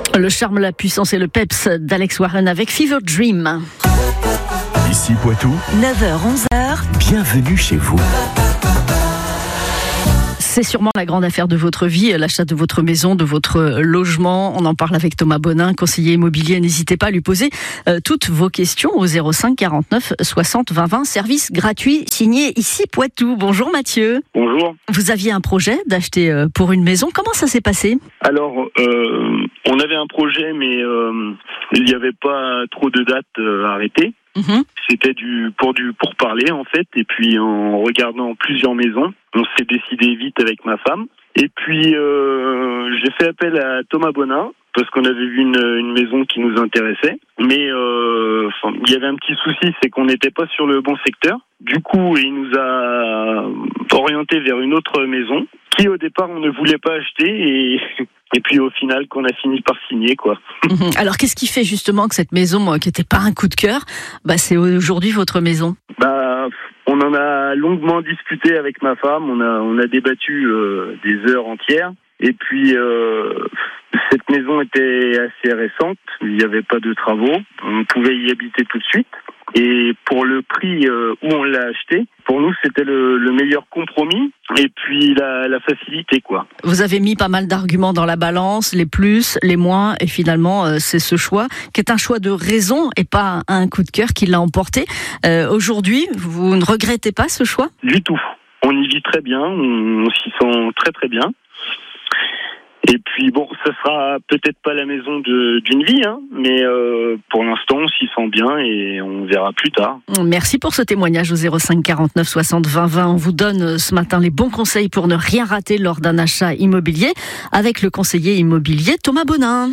Le charme, la puissance et le peps d'Alex Warren avec Fever Dream. Ici Poitou, 9h-11h, bienvenue chez vous. C'est sûrement la grande affaire de votre vie, l'achat de votre maison, de votre logement. On en parle avec Thomas Bonin, conseiller immobilier. N'hésitez pas à lui poser toutes vos questions au 05 49 60 20 20. Service gratuit signé Ici Poitou. Bonjour Mathieu. Bonjour. Vous aviez un projet d'acheter pour une maison. Comment ça s'est passé ? Alors, on avait un projet, mais il n'y avait pas trop de dates arrêtées. C'était pour parler en fait, et puis en regardant plusieurs maisons, on s'est décidé vite avec ma femme. Et puis j'ai fait appel à Thomas Bonin parce qu'on avait vu une maison qui nous intéressait, mais il y avait un petit souci, c'est qu'on n'était pas sur le bon secteur. Du coup, il nous a orienté vers une autre maison qui au départ on ne voulait pas acheter et puis au final qu'on a fini par signer quoi. Alors qu'est-ce qui fait justement que cette maison qui n'était pas un coup de cœur, c'est aujourd'hui votre maison ? On en a longuement discuté avec ma femme, on a débattu des heures entières. Et puis cette maison était assez récente, il n'y avait pas de travaux, on pouvait y habiter tout de suite. Et pour le prix où on l'a acheté, pour nous c'était le meilleur compromis et puis la facilité quoi. Vous avez mis pas mal d'arguments dans la balance, les plus, les moins, et finalement c'est ce choix qui est un choix de raison et pas un coup de cœur qui l'a emporté. Aujourd'hui, vous ne regrettez pas ce choix ? Du tout. On y vit très bien, on s'y sent très très bien. Et puis ça sera peut-être pas la maison d'une vie, mais pour l'instant on s'y sent bien et on verra plus tard. Merci pour ce témoignage au 05 49 60 20 20. On vous donne ce matin les bons conseils pour ne rien rater lors d'un achat immobilier avec le conseiller immobilier Thomas Bonin.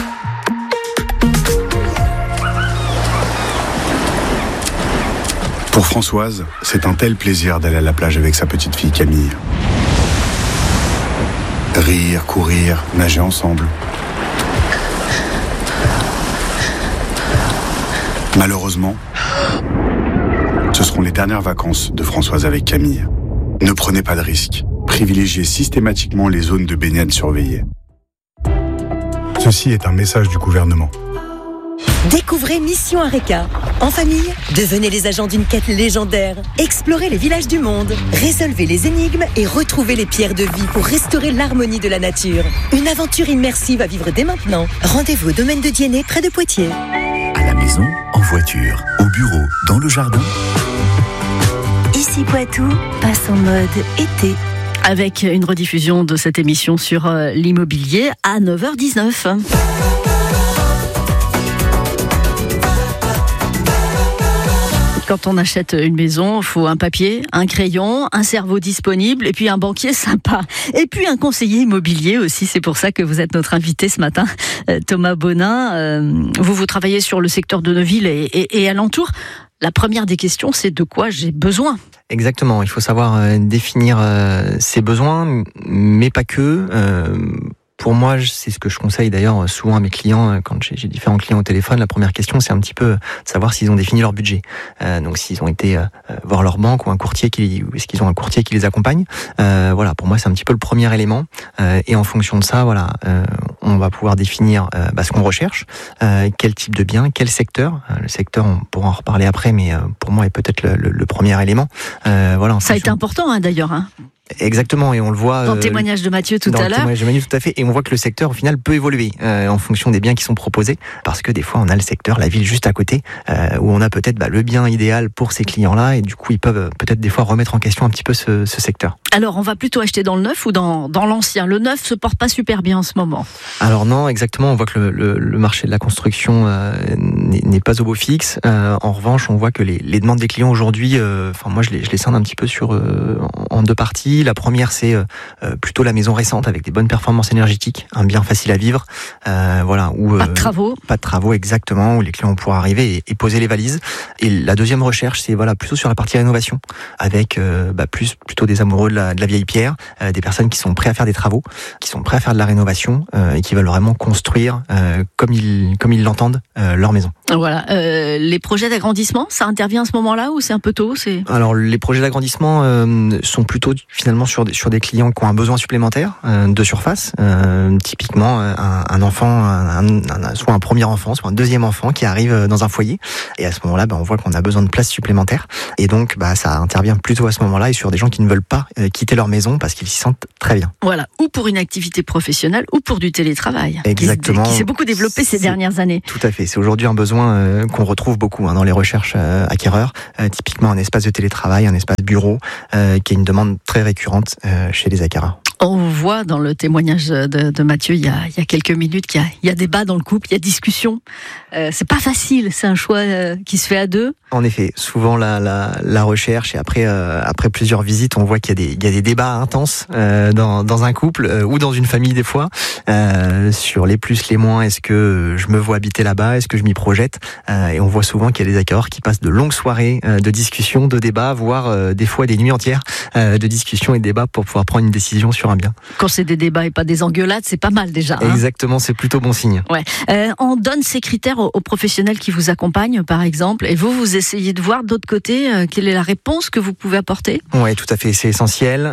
Pour Françoise, c'est un tel plaisir d'aller à la plage avec sa petite fille Camille. Rire, courir, nager ensemble. Malheureusement, ce seront les dernières vacances de Françoise avec Camille. Ne prenez pas de risques. Privilégiez systématiquement les zones de baignade surveillées. Ceci est un message du gouvernement. Découvrez Mission Areka. En famille, devenez les agents d'une quête légendaire. Explorez les villages du monde, résolvez les énigmes et retrouvez les pierres de vie pour restaurer l'harmonie de la nature. Une aventure immersive à vivre dès maintenant. Rendez-vous au domaine de Diennet, près de Poitiers. À la maison, en voiture, au bureau, dans le jardin. Ici Poitou passe en mode été. Avec une rediffusion de cette émission sur l'immobilier à 9h19. Quand on achète une maison, il faut un papier, un crayon, un cerveau disponible et puis un banquier sympa. Et puis un conseiller immobilier aussi, c'est pour ça que vous êtes notre invité ce matin, Thomas Bonin. Vous travaillez sur le secteur de Neuville et alentour. La première des questions, c'est de quoi j'ai besoin ? Exactement, il faut savoir définir ses besoins, mais pas que. Pour moi, c'est ce que je conseille d'ailleurs souvent à mes clients quand j'ai différents clients au téléphone. La première question, c'est un petit peu de savoir s'ils ont défini leur budget. Donc, s'ils ont été voir leur banque ou un courtier ou est-ce qu'ils ont un courtier qui les accompagne. Voilà, pour moi, c'est un petit peu le premier élément. Et en fonction de ça, voilà, on va pouvoir définir ce qu'on recherche, quel type de bien, quel secteur. Le secteur, on pourra en reparler après, mais pour moi, est peut-être le premier élément. Voilà. Ça a été important, d'ailleurs. Exactement, et on le voit dans le témoignage de Mathieu tout à l'heure. Dans le témoignage de Mathieu, tout à fait, et on voit que le secteur au final peut évoluer en fonction des biens qui sont proposés, parce que des fois on a le secteur, la ville juste à côté, où on a peut-être le bien idéal pour ces clients-là, et du coup ils peuvent peut-être des fois remettre en question un petit peu ce secteur. Alors on va plutôt acheter dans le neuf ou dans l'ancien ? Le neuf se porte pas super bien en ce moment. Alors non, exactement, on voit que le marché de la construction n'est pas au beau fixe. En revanche, on voit que les demandes des clients aujourd'hui, moi je les scinde un petit peu en deux parties. La première, c'est plutôt la maison récente avec des bonnes performances énergétiques, un bien facile à vivre, voilà, où pas de travaux. Pas de travaux, exactement, où les clients pourront arriver et poser les valises. Et la deuxième recherche, c'est plutôt sur la partie rénovation, avec plutôt des amoureux de la vieille pierre, des personnes qui sont prêts à faire des travaux, qui sont prêts à faire de la rénovation et qui veulent vraiment construire comme ils l'entendent leur maison. Voilà. Les projets d'agrandissement, ça intervient à ce moment-là ou c'est un peu tôt? Alors les projets d'agrandissement sont plutôt finalement sur des clients qui ont un besoin supplémentaire de surface. Typiquement un enfant, soit un premier enfant, soit un deuxième enfant qui arrive dans un foyer. Et à ce moment-là, on voit qu'on a besoin de place supplémentaire. Et donc ça intervient plutôt à ce moment-là et sur des gens qui ne veulent pas quitter leur maison parce qu'ils s'y sentent très bien. Voilà. Ou pour une activité professionnelle ou pour du télétravail. Exactement. Qui s'est beaucoup développé ces dernières années. Tout à fait. C'est aujourd'hui un besoin qu'on retrouve beaucoup dans les recherches acquéreurs. Typiquement un espace de télétravail, un espace bureau, qui est une demande très récurrente chez les acquéreurs. On voit dans le témoignage de Mathieu il y a quelques minutes qu'il y a débat dans le couple, il y a discussion. C'est pas facile, c'est un choix qui se fait à deux. En effet, souvent la recherche et après plusieurs visites, on voit qu'il y a des débats intenses dans un couple ou dans une famille des fois sur les plus, les moins. Est-ce que je me vois habiter là-bas? Est-ce que je m'y projette? Et on voit souvent qu'il y a des acquéreurs qui passent de longues soirées de discussion, de débats, voire des fois des nuits entières de discussion et de débats pour pouvoir prendre une décision sur un bien. Quand c'est des débats et pas des engueulades, c'est pas mal déjà. Exactement, c'est plutôt bon signe. Ouais. On donne ces critères aux professionnels qui vous accompagnent, par exemple, et vous essayez de voir de l'autre côté quelle est la réponse que vous pouvez apporter. Oui, tout à fait, c'est essentiel.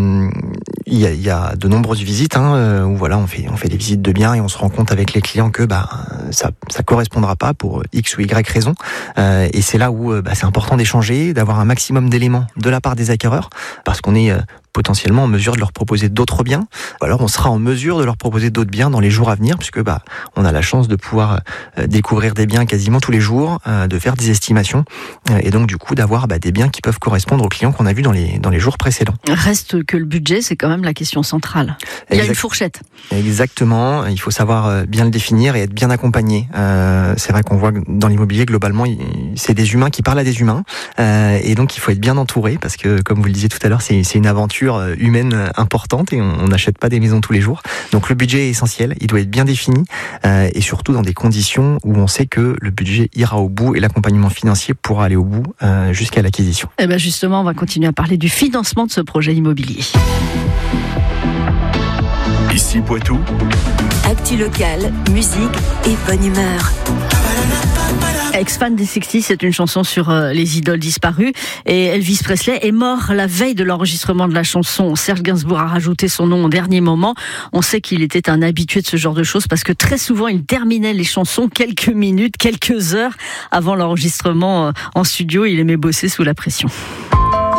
Il y a de nombreuses visites où voilà, on fait des visites de biens et on se rend compte avec les clients que ça correspondra pas pour X ou Y raison. Et c'est là où c'est important d'échanger, d'avoir un maximum d'éléments de la part des acquéreurs, parce qu'on est potentiellement en mesure de leur proposer d'autres biens, ou alors on sera en mesure de leur proposer d'autres biens dans les jours à venir, puisque on a la chance de pouvoir découvrir des biens quasiment tous les jours, de faire des estimations, et donc du coup d'avoir des biens qui peuvent correspondre aux clients qu'on a vus dans les jours précédents. Reste que le budget, c'est quand même la question centrale. Il y a une fourchette. Exactement, il faut savoir bien le définir et être bien accompagné. C'est vrai qu'on voit que dans l'immobilier, globalement, c'est des humains qui parlent à des humains, et donc il faut être bien entouré, parce que comme vous le disiez tout à l'heure, c'est une aventure humaine importante et on n'achète pas des maisons tous les jours. Donc le budget est essentiel, il doit être bien défini et surtout dans des conditions où on sait que le budget ira au bout et l'accompagnement financier pourra aller au bout jusqu'à l'acquisition. Et bien justement, on va continuer à parler du financement de ce projet immobilier. Ici Poitou. Actu locale, musique et bonne humeur. Ex-fan des 60s, c'est une chanson sur les idoles disparues. Et Elvis Presley est mort la veille de l'enregistrement de la chanson. Serge Gainsbourg a rajouté son nom au dernier moment. On sait qu'il était un habitué de ce genre de choses parce que très souvent, il terminait les chansons quelques minutes, quelques heures avant l'enregistrement en studio. Il aimait bosser sous la pression.